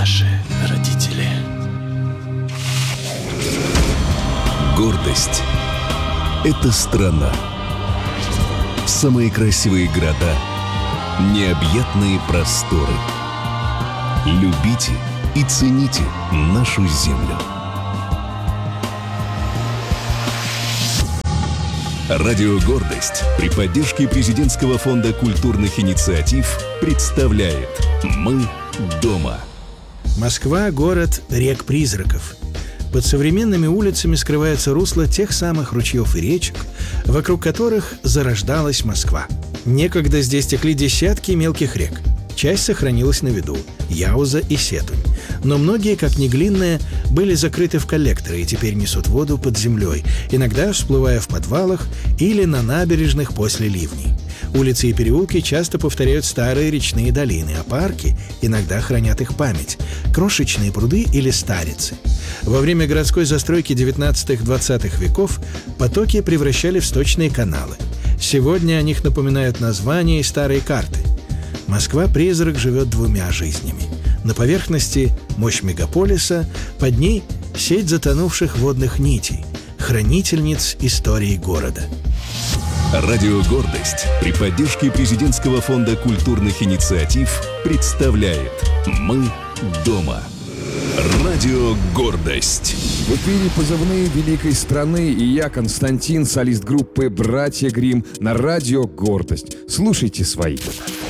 наши родители. Гордость — это страна. Самые красивые города, необъятные просторы. Любите и цените нашу землю. Радио «Гордость» при поддержке Президентского фонда культурных инициатив представляет «Мы дома». Москва – город рек-призраков. Под современными улицами скрывается русло тех самых ручьев и речек, вокруг которых зарождалась Москва. Некогда здесь текли десятки мелких рек. Часть сохранилась на виду – Яуза и Сетунь. Но многие, как Неглинная, были закрыты в коллекторы и теперь несут воду под землей, иногда всплывая в подвалах или на набережных после ливней. Улицы и переулки часто повторяют старые речные долины, а парки иногда хранят их память – крошечные пруды или старицы. Во время городской застройки 19-20 веков потоки превращали в сточные каналы. Сегодня о них напоминают названия и старые карты. Москва-призрак живет двумя жизнями. На поверхности – мощь мегаполиса, под ней – сеть затонувших водных нитей, хранительниц истории города. Радио «Гордость» при поддержке Президентского фонда культурных инициатив представляет «Мы дома». Радио «Гордость». В эфире позывные великой страны, и я, Константин, солист группы «Братья Гримм» на радио «Гордость». Слушайте свои.